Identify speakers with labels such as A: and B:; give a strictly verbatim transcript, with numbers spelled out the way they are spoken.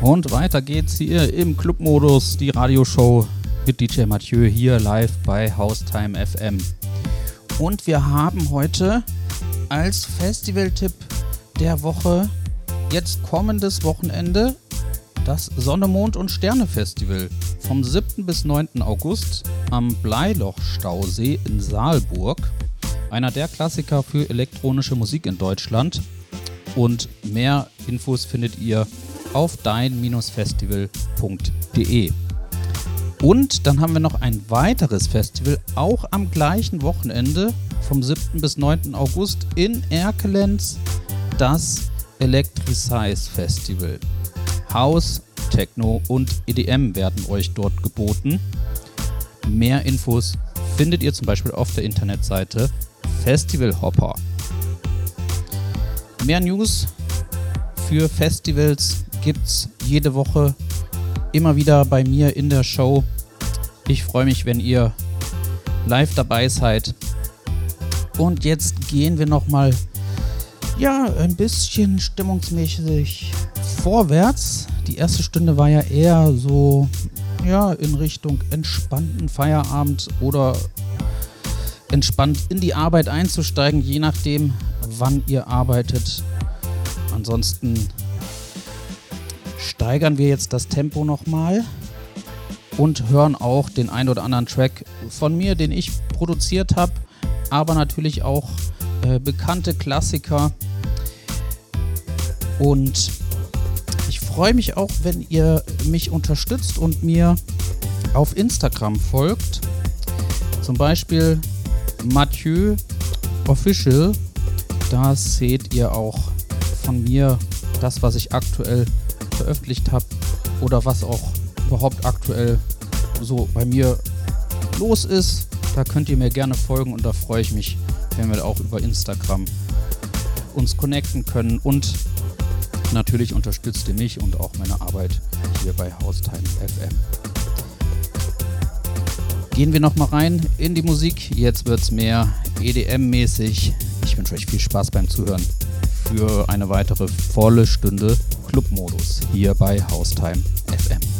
A: Und weiter geht's hier im Clubmodus, die Radioshow mit D J Mathieu hier live bei Haustime F M. Und wir haben heute als Festivaltipp der Woche jetzt kommendes Wochenende das Sonne, Mond und Sterne Festival vom siebten bis neunten August am Bleiloch-Stausee in Saalburg. Einer der Klassiker für elektronische Musik in Deutschland. Und mehr Infos findet ihr auf dein Festival punkt de. Und dann haben wir noch ein weiteres Festival, auch am gleichen Wochenende, vom siebten bis neunten August in Erkelenz, das Electricize Festival. House, Techno und E D M werden euch dort geboten. Mehr Infos findet ihr zum Beispiel auf der Internetseite Festival Hopper. Mehr News für Festivals gibt's jede Woche immer wieder bei mir in der Show. Ich freue mich, wenn ihr live dabei seid. Und jetzt gehen wir nochmal ja, ein bisschen stimmungsmäßig vorwärts. Die erste Stunde war ja eher so ja, in Richtung entspannten Feierabend oder entspannt in die Arbeit einzusteigen, je nachdem, wann ihr arbeitet. Ansonsten steigern wir jetzt das Tempo nochmal und hören auch den ein oder anderen Track von mir, den ich produziert habe, aber natürlich auch äh, bekannte Klassiker. Und ich freue mich auch, wenn ihr mich unterstützt und mir auf Instagram folgt. Zum Beispiel Mathieu Official. Da seht ihr auch von mir das, was ich aktuell veröffentlicht habe oder was auch überhaupt aktuell so bei mir los ist. Da könnt ihr mir gerne folgen und da freue ich mich, wenn wir auch über Instagram uns connecten können. Und natürlich unterstützt ihr mich und auch meine Arbeit hier bei Haustime F M. Gehen wir nochmal rein in die Musik. Jetzt wird es mehr E D M-mäßig. Ich wünsche euch viel Spaß beim Zuhören für eine weitere volle Stunde Clubmodus hier bei Haustime F M.